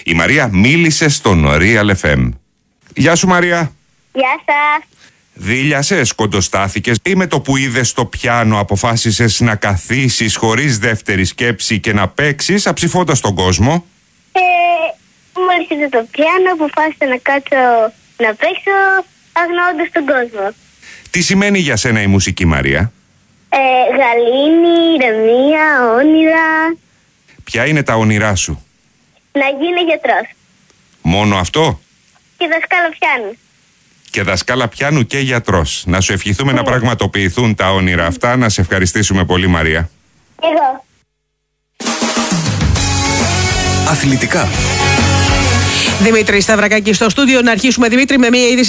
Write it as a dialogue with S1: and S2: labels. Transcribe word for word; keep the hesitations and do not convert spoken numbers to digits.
S1: Η Μαρία μίλησε στον Real εφ εμ. Γεια σου Μαρία.
S2: Γεια σας.
S1: Δίλιασες, κοντοστάθηκες ή με το που είδες το πιάνο αποφάσισες να καθίσεις χωρίς δεύτερη σκέψη και να παίξεις αψηφώντας τον κόσμο?
S2: Ε, μόλις είδα το πιάνο αποφάσισα να κάτσω να παίξω αγνοώντας τον κόσμο.
S1: Τι σημαίνει για σένα η μουσική, Μαρία?
S2: Ε, γαλήνη, ηρεμία, όνειρα.
S1: Ποια είναι τα όνειρά σου?
S2: Να γίνω γιατρός.
S1: Μόνο αυτό?
S2: Και δασκάλα πιάνου.
S1: Και δασκάλα πιάνου και γιατρός. Να σου ευχηθούμε mm. να πραγματοποιηθούν τα όνειρα αυτά. Να σε ευχαριστήσουμε πολύ, Μαρία.
S2: Εγώ.
S3: Αθλητικά.
S4: Δημήτρη Σταυρακάκη στο στούντιο. Να αρχίσουμε, Δημήτρη, με μία είδηση.